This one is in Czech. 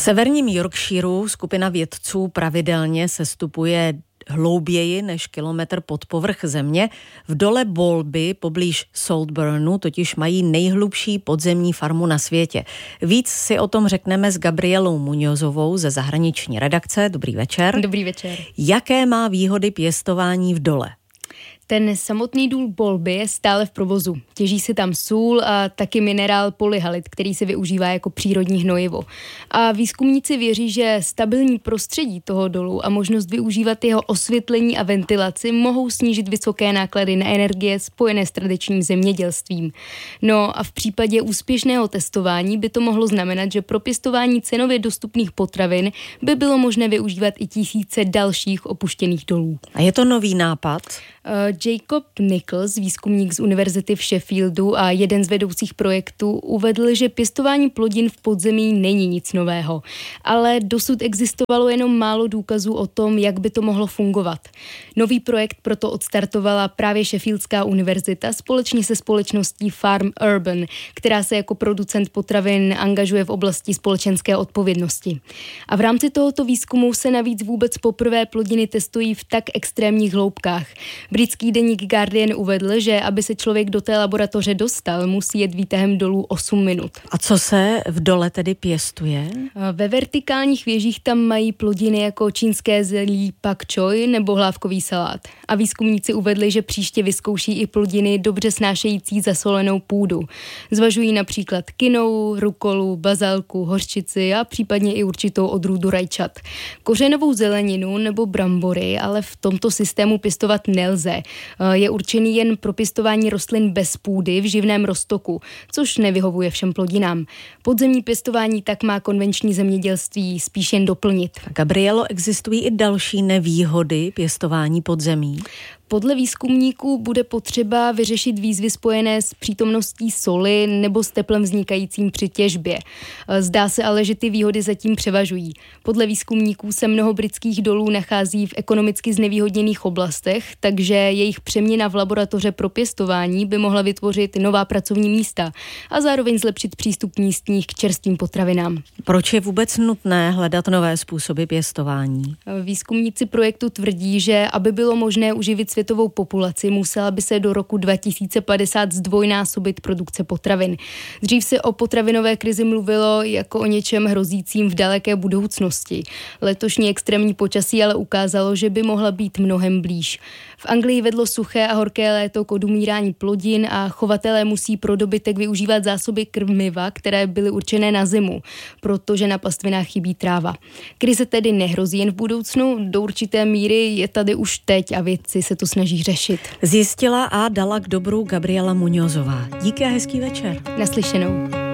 severním Yorkshireu skupina vědců pravidelně sestupuje hlouběji než kilometr pod povrch země. V dole Bowlby poblíž Saltburnu totiž mají nejhlubší podzemní farmu na světě. Víc si o tom řekneme s Gabrielou Muñozovou ze zahraniční redakce. Dobrý večer. Dobrý večer. Jaké má výhody pěstování v dole? Ten samotný důl Bowlby je stále v provozu. Těží se tam sůl a taky minerál polyhalit, který se využívá jako přírodní hnojivo. A výzkumníci věří, že stabilní prostředí toho dolu a možnost využívat jeho osvětlení a ventilaci mohou snížit vysoké náklady na energie spojené s tradičním zemědělstvím. No a v případě úspěšného testování by to mohlo znamenat, že pro pěstování cenově dostupných potravin by bylo možné využívat i tisíce dalších opuštěných dolů. A je to nový nápad? Jacob Nichols, výzkumník z univerzity v Sheffieldu a jeden z vedoucích projektů, uvedl, že pěstování plodin v podzemí není nic nového, ale dosud existovalo jenom málo důkazů o tom, jak by to mohlo fungovat. Nový projekt proto odstartovala právě Sheffieldská univerzita společně se společností Farm Urban, která se jako producent potravin angažuje v oblasti společenské odpovědnosti. A v rámci tohoto výzkumu se navíc vůbec poprvé plodiny testují v tak extrémních hloubkách. Britský deník Guardian uvedl, že aby se člověk do té laboratoře dostal, musí jet výtahem dolů 8 minut. A co se v dole tedy pěstuje? Ve vertikálních věžích tam mají plodiny jako čínské zelí pak choi nebo hlávkový salát. A výzkumníci uvedli, že příště vyzkouší i plodiny dobře snášející zasolenou půdu. Zvažují například kinou, rukolu, bazalku, hořčici a případně i určitou odrůdu rajčat. Kořenovou zeleninu nebo brambory ale v tomto systému pěstovat nelze. Je určený jen pro pěstování rostlin bez půdy v živném roztoku, což nevyhovuje všem plodinám. Podzemní pěstování tak má konvenční zemědělství spíš jen doplnit. Gabrielo, existují i další nevýhody pěstování podzemí? Podle výzkumníků bude potřeba vyřešit výzvy spojené s přítomností soli nebo s teplem vznikajícím při těžbě. Zdá se ale, že ty výhody zatím převažují. Podle výzkumníků se mnoho britských dolů nachází v ekonomicky znevýhodněných oblastech, takže jejich přeměna v laboratoře pro pěstování by mohla vytvořit nová pracovní místa a zároveň zlepšit přístup místních k čerstvým potravinám. Proč je vůbec nutné hledat nové způsoby pěstování? Výzkumníci projektu tvrdí, že aby bylo možné uživit světovou populaci, musela by se do roku 2050 zdvojnásobit produkce potravin. Dřív se o potravinové krizi mluvilo jako o něčem hrozícím v daleké budoucnosti. Letošní extrémní počasí ale ukázalo, že by mohla být mnohem blíž. V Anglii vedlo suché a horké léto k odumírání plodin a chovatelé musí pro dobytek využívat zásoby krmiva, které byly určené na zimu, protože na pastvinách chybí tráva. Krize tedy nehrozí jen v budoucnu, do určité míry je tady už teď a vědci se to snaží řešit. Zjistila a dala k dobru Gabriela Muñozová. Díky a hezký večer. Naslyšenou.